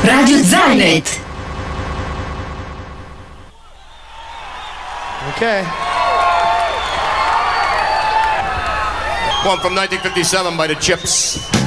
Radio Zanet. Okay. One from 1957 by the Chips.